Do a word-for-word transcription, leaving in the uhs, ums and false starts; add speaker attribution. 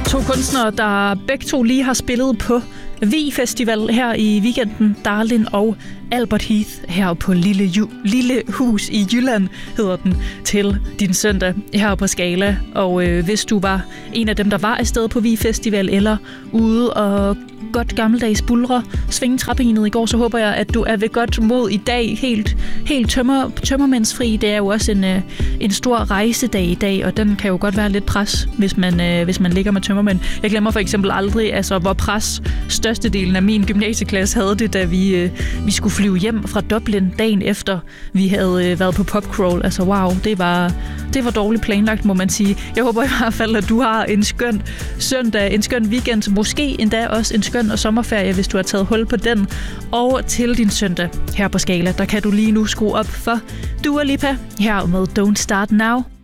Speaker 1: To kunstnere, der begge to lige har spillet på Vig Festival her i weekenden. Darlin og Albert Heath her på Lille, Ju- Lille Hus i Jylland, hedder den, til din søndag her på Scala. Og øh, hvis du var en af dem, der var afsted på Vig Festival, eller ude og godt gammeldags bulre, svinge træbenet i går, så håber jeg, at du er ved godt mod i dag, helt, helt tømmer, tømmermændsfri. Det er jo også en, øh, en stor rejsedag i dag, og den kan jo godt være lidt pres, hvis man, øh, hvis man ligger med tømmermænd. Jeg glemmer for eksempel aldrig, altså, hvor pres størstedelen af min gymnasieklasse havde det, da vi, øh, vi skulle flyve hjem fra Dublin dagen efter, vi havde øh, været på pubcrawl. Altså wow, det var, det var dårligt planlagt, må man sige. Jeg håber i hvert fald, at du har en skøn søndag, en skøn weekend, måske endda også en skøn og sommerferie, hvis du har taget hul på den. Og til din søndag her på Scala, der kan du lige nu skrue op for Dua Lipa her med Don't Start Now.